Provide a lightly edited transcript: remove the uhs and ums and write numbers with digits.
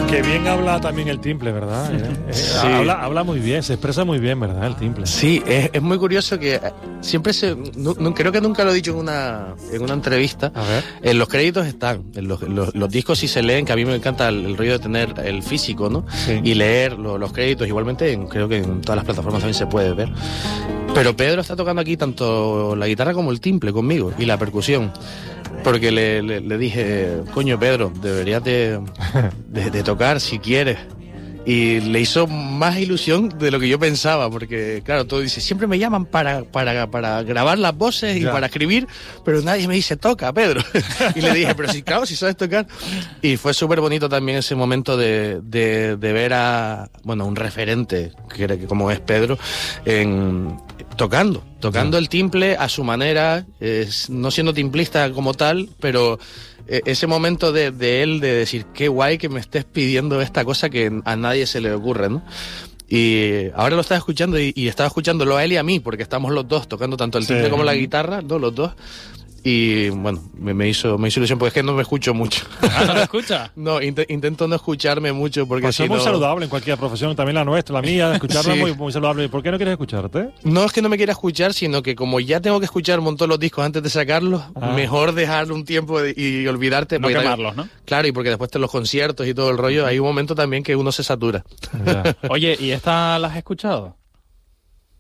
Que bien habla también el timple, ¿verdad? Sí. Habla muy bien, se expresa muy bien, ¿verdad? El timple. Sí, es muy curioso que siempre creo que nunca lo he dicho en una entrevista. A ver. En los créditos están, los discos sí se leen, que a mí me encanta el rollo de tener el físico, ¿no? Sí. Y leer los créditos, igualmente creo que en todas las plataformas también se puede ver. Pero Pedro está tocando aquí tanto la guitarra como el timple conmigo y la percusión. Porque le dije, coño Pedro, deberías de tocar si quieres. Y le hizo más ilusión de lo que yo pensaba, porque claro, todo dice, siempre me llaman para grabar las voces y Ya. para escribir, pero nadie me dice, toca, Pedro. Y le dije, pero sí, claro, si sabes tocar. Y fue súper bonito también ese momento de ver a, bueno, un referente, que como es Pedro, tocando el timple a su manera, no siendo timplista como tal, pero ese momento de él de decir, qué guay que me estés pidiendo esta cosa que a nadie se le ocurre, ¿no? Y ahora lo estaba escuchando y estaba escuchándolo a él y a mí, porque estamos los dos tocando tanto el timple como la guitarra, ¿no? Los dos. Y bueno, me hizo ilusión, porque es que no me escucho mucho. ¿Ah, no lo escuchas? No, intento no escucharme mucho, porque Pues si es muy no... saludable en cualquier profesión, también la nuestra, la mía, escucharla Sí. es muy saludable. ¿Por qué no quieres escucharte? No es que no me quiera escuchar, sino que como ya tengo que escuchar un montón los discos antes de sacarlos, mejor dejarle un tiempo y olvidarte. No porque quemarlos, ¿no? Claro, y porque después de los conciertos y todo el rollo, hay un momento también que uno se satura. Ya. Oye, ¿y esta la has escuchado?